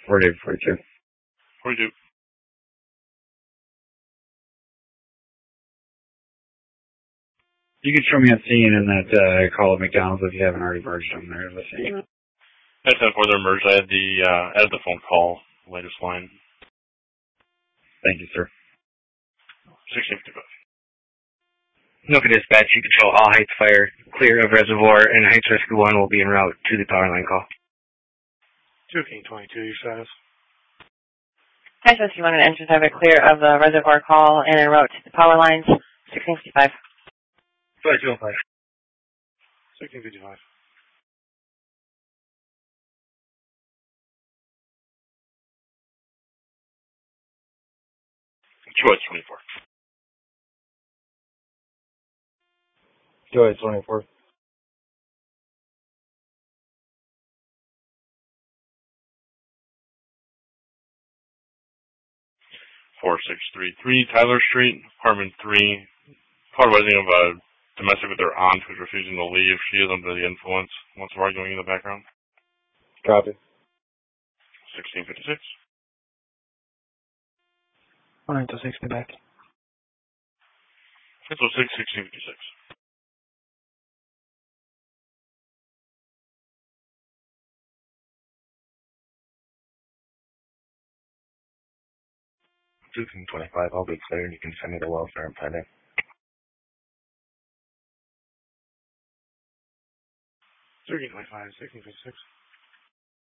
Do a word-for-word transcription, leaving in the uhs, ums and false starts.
forty-eight, forty-two. forty-two. You can show me a scene in that uh, call at McDonald's if you haven't already merged them there. Let's see. I ten four, they're merged. I had the, uh, added the phone call, latest line. Thank you, sir. sixteen fifty-five. Noka Dispatch, you control all Heights Fire, clear of Reservoir, and Heights Rescue one will be en route to the power line call. two King twenty-two, your status. Heights Rescue one and engines have it clear of the Reservoir call and en route to the power lines. sixteen fifty-five. two oh five. sixteen fifty-five. Choice twenty-four. Choice twenty-four. four six three three Tyler Street, apartment three. Part of of a domestic with their aunt who's refusing to leave. She is under the influence. Lots of arguing in the background. Copy. sixteen fifty-six. one nine six, be back. six oh six, sixteen fifty-six. two King twenty-five, I'll be clear and you can send me the welfare and pending. two King twenty-five, sixteen fifty-six.